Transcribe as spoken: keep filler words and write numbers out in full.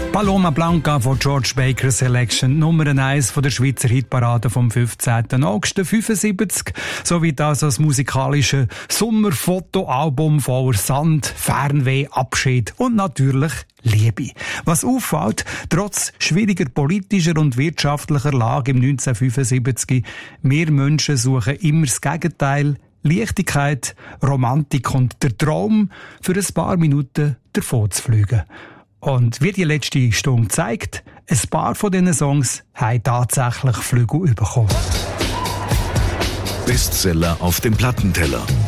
Paloma Blanca von George Baker Selection, Nummer eins von der Schweizer Hitparade vom fünfzehnten August fünfundsiebzig, sowie das als musikalische Sommerfotoalbum voller Sand, Fernweh, Abschied und natürlich Liebe. Was auffällt, trotz schwieriger politischer und wirtschaftlicher Lage im neunzehnhundertfünfundsiebzig, wir Menschen suchen immer das Gegenteil, Leichtigkeit, Romantik und der Traum, für ein paar Minuten davon zu fliegen. Und wie die letzte Stunde zeigt, ein paar von diesen Songs haben tatsächlich Flügel bekommen. Bestseller auf dem Plattenteller.